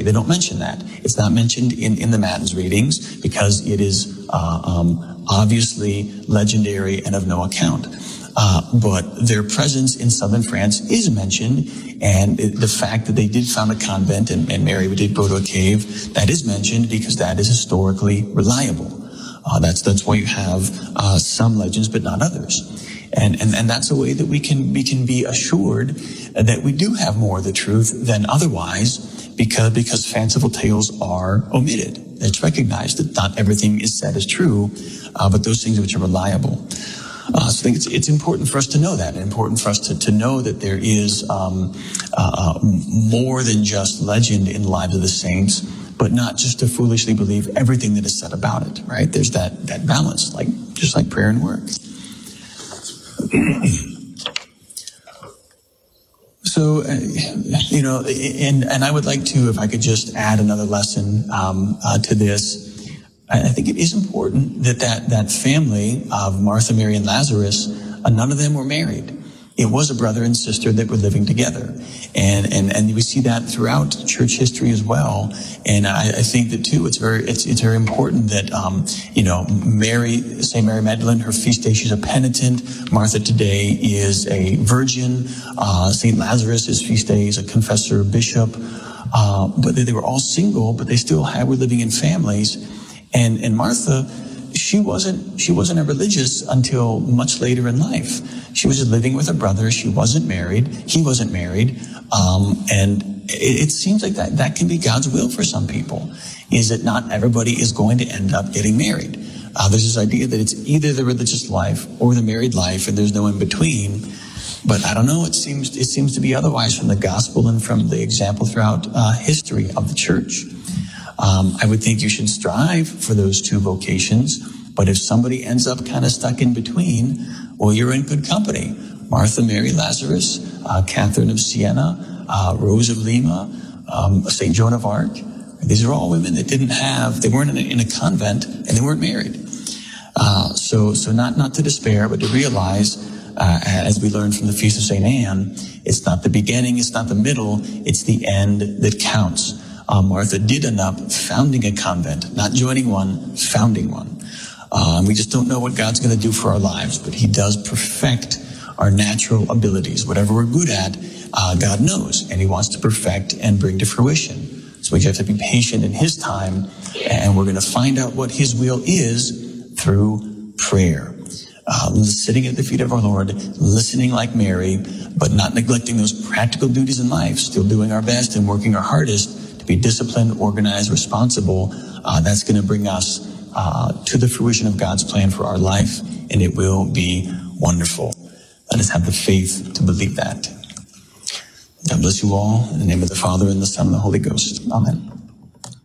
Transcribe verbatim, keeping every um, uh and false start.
They don't mention that. It's not mentioned in, in the Matins readings because it is uh, um, obviously legendary and of no account. Uh, but their presence in southern France is mentioned, and it, the fact that they did found a convent and, and Mary did go to a cave, that is mentioned because that is historically reliable. Uh, that's that's why you have uh, some legends, but not others. And, and and that's a way that we can we can be assured that we do have more of the truth than otherwise, because because fanciful tales are omitted. It's recognized that not everything is said as true, uh, but those things which are reliable. Uh, so I think it's, it's important for us to know that, and important for us to, to know that there is um, uh, more than just legend in the lives of the saints, but not just to foolishly believe everything that is said about it, right? There's that, that balance, like just like prayer and work. So, uh, you know, and, and I would like to, if I could just add another lesson um, uh, to this. I think it is important that, that that family of Martha, Mary, and Lazarus, uh, none of them were married. It was a brother and sister that were living together. And, and, and we see that throughout church history as well. And I, I think that too, it's very, it's, it's very important that, um, you know, Mary, Saint Mary Magdalene, her feast day, she's a penitent. Martha today is a virgin. Uh, Saint Lazarus, his feast day, is a confessor, bishop. Uh, but they, they were all single, but they still had, were living in families. And, and Martha, she wasn't, she wasn't a religious until much later in life. She was just living with her brother. She wasn't married. He wasn't married. Um, and it, it seems like that, that can be God's will for some people, is that not everybody is going to end up getting married. Uh, there's this idea that it's either the religious life or the married life, and there's no in between. But I don't know, it seems, it seems to be otherwise from the gospel and from the example throughout uh, history of the church. Um, I would think you should strive for those two vocations, but if somebody ends up kind of stuck in between, well, you're in good company. Martha, Mary, Lazarus, uh, Catherine of Siena, uh, Rose of Lima, um, Saint Joan of Arc. These are all women that didn't have, they weren't in a, in a convent, and they weren't married. Uh, so, so not, not to despair, but to realize, uh, as we learned from the Feast of Saint Anne, it's not the beginning, it's not the middle, it's the end that counts. Uh, Martha did end up founding a convent, not joining one, founding one. Uh, we just don't know what God's going to do for our lives, but he does perfect our natural abilities. Whatever we're good at, uh, God knows, and he wants to perfect and bring to fruition. So we have to be patient in his time, and we're going to find out what his will is through prayer. Uh, sitting at the feet of our Lord, listening like Mary, but not neglecting those practical duties in life, still doing our best and working our hardest be disciplined, organized, responsible. Uh, that's going to bring us uh, to the fruition of God's plan for our life, and it will be wonderful. Let us have the faith to believe that. God bless you all. In the name of the Father, and the Son, and the Holy Ghost. Amen.